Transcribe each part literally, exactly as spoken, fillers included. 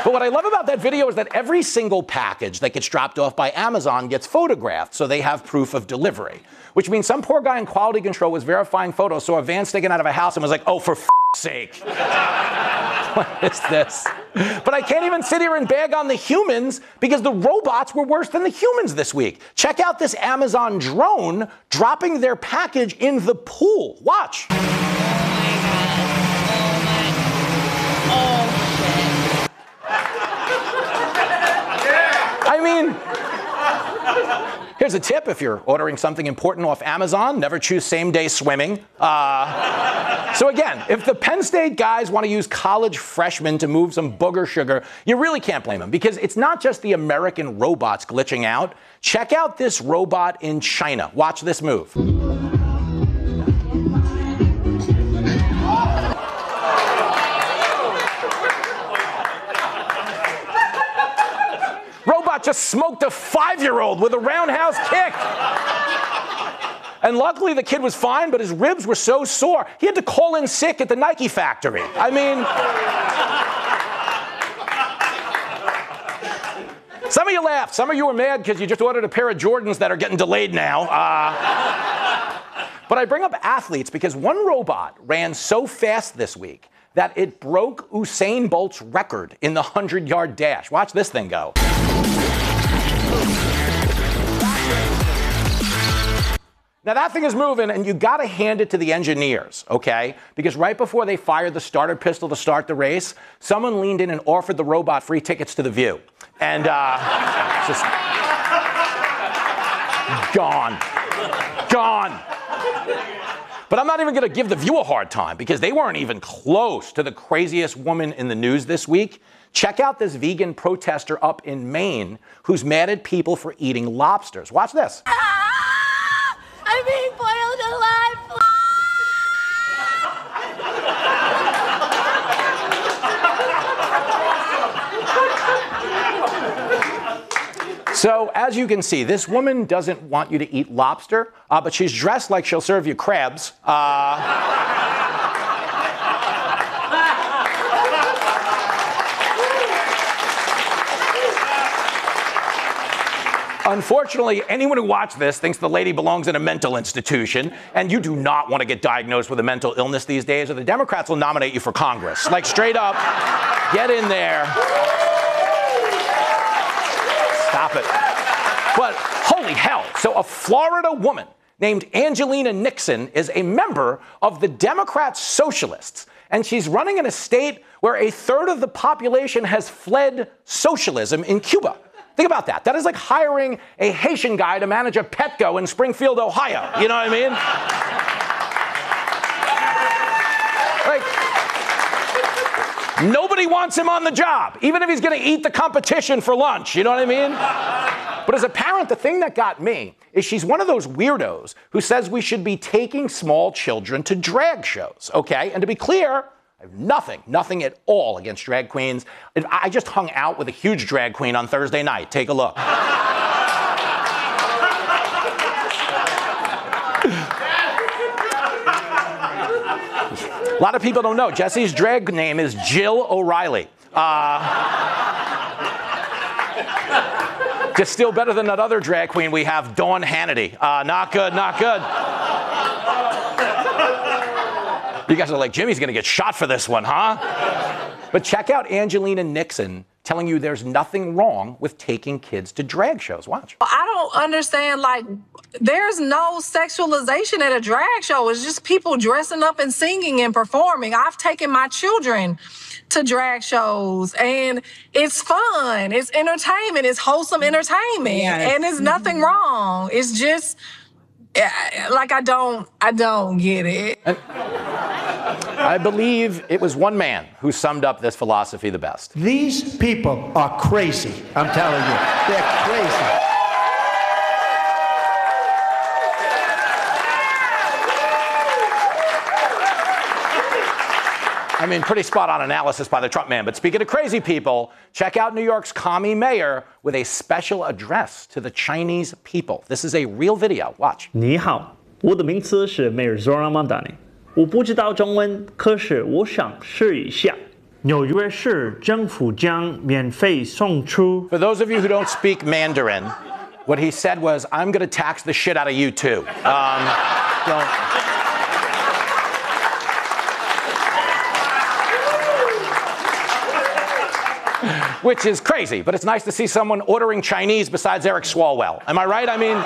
But what I love about that video is that every single package that gets dropped off by Amazon gets photographed, so they have proof of delivery. Which means some poor guy in quality control was verifying photos, saw a van sticking out of a house and was like, oh, for f***'s sake. What is this? But I can't even sit here and bag on the humans because the robots were worse than the humans this week. Check out this Amazon drone dropping their package in the pool. Watch. Oh my God. Oh my. Oh shit. I mean, here's a tip if you're ordering something important off Amazon, never choose same-day swimming. Uh, so again, if the Penn State guys want to use college freshmen to move some booger sugar, you really can't blame them because it's not just the American robots glitching out. Check out this robot in China. Watch this move. Robot just smoked a five-year-old with a roundhouse kick. And luckily the kid was fine, but his ribs were so sore, he had to call in sick at the Nike factory. I mean, some of you laughed. Some of you were mad because you just ordered a pair of Jordans that are getting delayed now. Uh, but I bring up athletes because one robot ran so fast this week that it broke Usain Bolt's record in the hundred-yard dash. Watch this thing go. Now that thing is moving, and you gotta hand it to the engineers, okay? Because right before they fired the starter pistol to start the race, someone leaned in and offered the robot free tickets to the View. And, uh, just gone. Gone. But I'm not even gonna give the View a hard time because they weren't even close to the craziest woman in the news this week. Check out this vegan protester up in Maine who's mad at people for eating lobsters. Watch this. I'm being boiled alive. So, as you can see, this woman doesn't want you to eat lobster, uh, but she's dressed like she'll serve you crabs. Uh, Unfortunately, anyone who watched this thinks the lady belongs in a mental institution, and you do not want to get diagnosed with a mental illness these days, or the Democrats will nominate you for Congress. Like, straight up, get in there. Stop it. But holy hell, so a Florida woman named Angelina Nixon is a member of the Democrat Socialists, and she's running in a state where a third of the population has fled socialism in Cuba. Think about that. That is like hiring a Haitian guy to manage a Petco in Springfield, Ohio. You know what I mean? Like, nobody wants him on the job, even if he's going to eat the competition for lunch. You know what I mean? But as a parent, the thing that got me is she's one of those weirdos who says we should be taking small children to drag shows, okay? And to be clear, I have nothing, nothing at all against drag queens. I just hung out with a huge drag queen on Thursday night. Take a look. A lot of people don't know. Jesse's drag name is Jill O'Reilly. Uh, just still better than that other drag queen we have, Dawn Hannity. Uh, not good, not good. You guys are like, Jimmy's going to get shot for this one, huh? But check out Angelina Nixon telling you there's nothing wrong with taking kids to drag shows. Watch. I don't understand, like, there's no sexualization at a drag show. It's just people dressing up and singing and performing. I've taken my children to drag shows, and it's fun. It's entertainment. It's wholesome entertainment. Yes. And there's nothing wrong. It's just... like, I don't, I don't get it. And I believe it was one man who summed up this philosophy the best. These people are crazy, I'm telling you. They're crazy. I mean, pretty spot-on analysis by the Trump man. But speaking of crazy people, check out New York's commie mayor with a special address to the Chinese people. This is a real video. Watch. 你好，我的名字是 Mayor Zoran Mamdani。我不知道中文，可是我想试一下。 纽约市政府将免费送出。 For those of you who don't speak Mandarin, what he said was, I'm going to tax the shit out of you too. Um, don't. Which is crazy, but it's nice to see someone ordering Chinese besides Eric Swalwell. Am I right? I mean,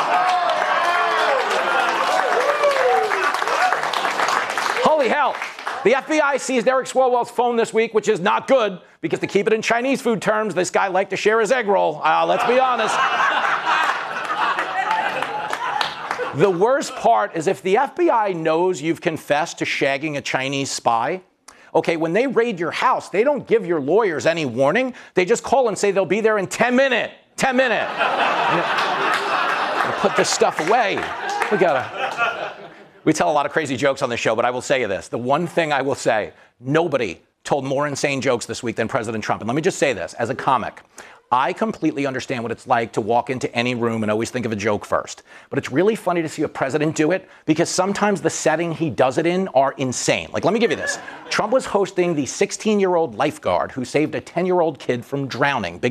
holy hell. The F B I seized Eric Swalwell's phone this week, which is not good, because to keep it in Chinese food terms, this guy liked to share his egg roll. Uh, let's be honest. The worst part is if the F B I knows you've confessed to shagging a Chinese spy, okay, when they raid your house, they don't give your lawyers any warning. They just call and say they'll be there in ten minutes. ten minutes. Put this stuff away. We gotta. We tell a lot of crazy jokes on this show, but I will say you this. The one thing I will say, nobody told more insane jokes this week than President Trump. And let me just say this, as a comic, I completely understand what it's like to walk into any room and always think of a joke first. But it's really funny to see a president do it, because sometimes the setting he does it in are insane. Like, let me give you this. Trump was hosting the sixteen-year-old lifeguard who saved a ten-year-old kid from drowning. Big